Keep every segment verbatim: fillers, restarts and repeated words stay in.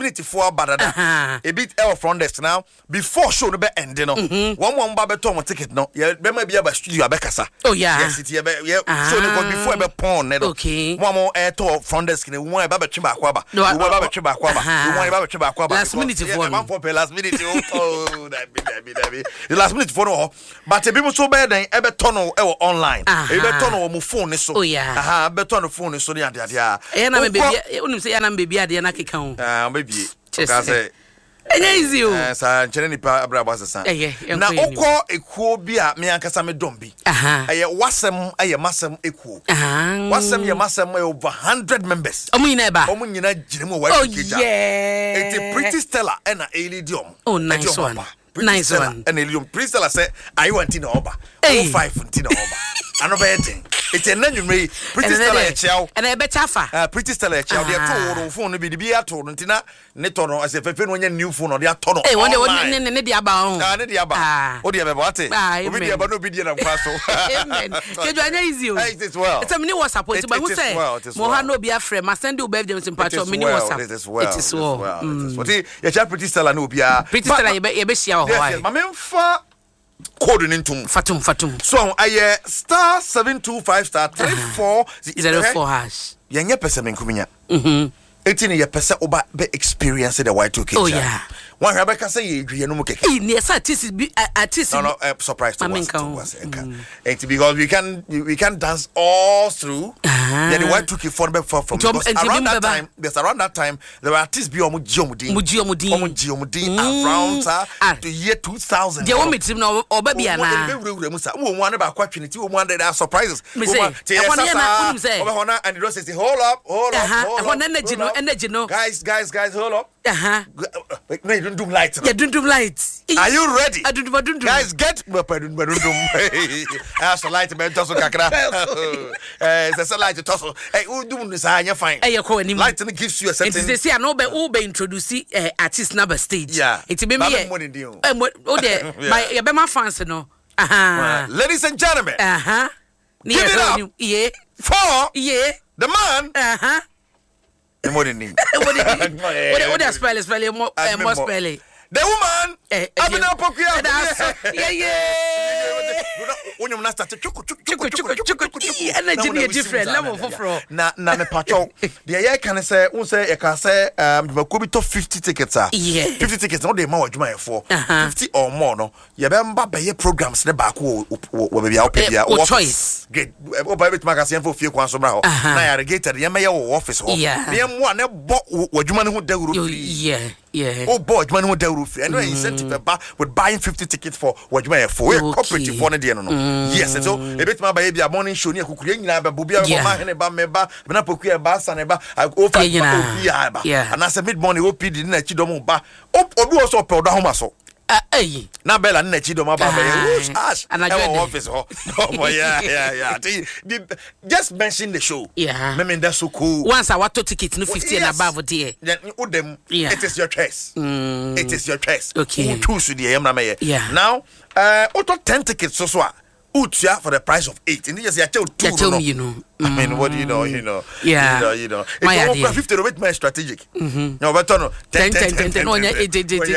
minute for badada. A bit L front desk now. Before show no be end no. One one ba beto mo ticket no. Yeah, be maybe aba studio abekasa. Oh yeah. Yes, it yeah. Show no before be pawn no. Okay. One more air to front desk no. One ba betwe ba kwaba. One ba betwe ba kwaba. One ba betwe ba kwaba. Last minute for one for last minute. Oh, that be that be that be. The last minute for no. But e be mo so be den e be turn no e online. E be turn no mo phone so. Oh yeah. Aha, be turn no phone so dia dia dia. E na me baby, unim say ya na baby ade na keka ho. Ah, baby. Ka say Enye easy o. Eh sa nchene nipa abraba sesa. Na okọ ekuo bi a me ankasa me dom bi. Aha. Aye wasem aye masem ekuo. Aha. Wasem ye masem over one hundred members. Omu nyina ba. Omu nyina giremu wa kija. Oh yeah. It's Pretty Stella and a Elidium. Oh nice one. Nice one. And Elidium Pretty Stella say I want in oba. Oh five in oba. Ano be thing. It's a name Pretty Stella e chiao. And I bet afa. Ah Pretty Stella e chiao. They to phone no bi bi ato ntina ne to no as e fefe no nya new phone no they ato no. Eh one day ne ne dia ba ho. Ah ne dia ba. O dia be ba ate. Obi dia ba no bi dia na kwa so. Amen. Kejo anya easy o. It is well. It's a mini WhatsApp it but who say mo ha no bi afre ma send you birthday sympathy mini WhatsApp. It is well. It is well. What you chat Pretty Stella no bi a. Pretty Stella ye be ye be share ho. Yes, ma memfa code nintum fatum fatum so aye star seven two five star three four zero four hash yenye pese menkuminya mhm eighteen ye pese oba be experience the Y two K. Oh yeah. One have ka say ye dwe no mu keke. Eh near artist be artist. No no uh, surprise to us. It's because we can we can dance all through. Yeah, the Y two K phone back from because around that time there's around that time there were artists be omu ji omudin. Muji omudin. Omu ji omudin around uh, the year two thousand. They want me to know oba bia na. We we mu sa. Wo one ba kwa twinity wo one there surprises. Me say. Oba hona and the say hold up, hold up, hold up. Hona energy no, energy no. Guys, guys, guys, hold up. Uh-huh. No, you don't do lights. Yeah, don't do lights. Are you ready? I don't do, don't do. Guys, get I also light me tosso kakra. Eh, there's a light to tosso. Hey, who do this? I fine. Hey, you call him. Light gives you a certain. They say I know be who be introduce uh, artist number stage. Yeah. It be me. Eh, oh there. My you be my fans no. Uh-huh. Ladies and gentlemen. Uh-huh. Give it up. Yeah. For yeah. The man. Uh-huh. The more than What what what spell spell more more spell. The woman, eh, Abina Pokia. Yeah, yeah. When you start to chuku chuku chuku chuku, energy is different level for fro. Na na me pacho. The year can say, un say, you can say, um, you could be top fifty tickets. Yeah, fifty tickets. No, they more you for fifty or more. No, you remember by programs the back who will be out here. What choice? Get oh, by magazine for few quants now. Now, I get the Yamaya office. Yeah, the M one bought what you man who do. Yeah, yeah. Oh, boy, man who do. And no incentive with buying fifty tickets for what you may for cooperative one day. No, yes, and so a bit my baby a morning show near Kukuya, Bubia, Maheba, Meba, Benapokia, Bassaneba, I offer yeah, and as a mid morning, O P didn't let you don't buy. Oh, also per Dahomaso. Eh, na Bella Nechido Maba, Ash, and I office. Oh, yeah, yeah, yeah. Just mention the show. Yeah, I mean, that's so cool. Once I want to ticket no fifty and above, dear. Then, it is your choice. It is your choice. Okay, two to the Yamna. Yeah, now, uh, auto ten tickets, so so. Utia for the price of eight. And yes, I tell two. Tell me, you know. I mean, what do you know? You know. Yeah. You know. You know. It's my idea. fifty to bit more strategic. Mm-hmm. No, but no. Ten, ten, ten, ten. No, yeah, it, it, it.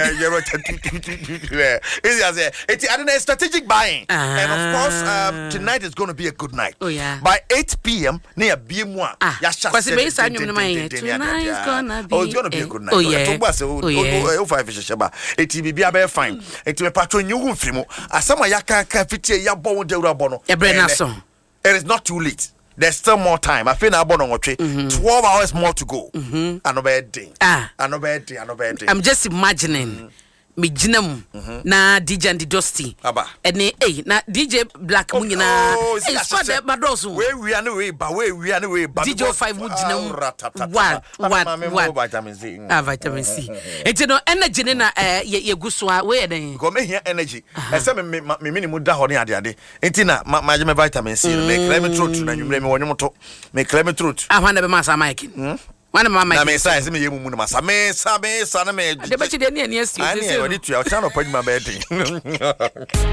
It's a strategic buying. And of course, um, tonight is going to be a good night. Oh yeah. By eight p.m. near B M one. Ah. Because the base I'm in my head. Tonight is gonna be. Oh, it's gonna be a good night. Oh yeah. Oh yeah. Oh five fish shaba. It will be a fine. It will patron you won't free mo. Asama yaka kafiti ya bon de urabono. It is not too late. There's still more time. I feel about on twelve hours more to go. Mm-hmm. Another day. Ah. Another day. Another day. I'm just imagining. Mm-hmm. Me jinam na D J and the Dusty. Aba. Ene eh na D J Black mu nyina. Eh squad e madoso. We we are no way ba we we are no way ba. D J five mu jinam. One one one. Vitamin C. Ah vitamin C. Enti no energy na eh ye guso a we den. Go me here energy. E say me me me mu da ho ne ade ade. Enti na ma je me vitamin C. Me claim truth na nwumre me wonyo to. Me claim truth. Ah hwan na be masa mic. One of my na me say me yemu mu na masa me sa me sa na me de ba chi de ne ne esti I need to. I channel put my bed.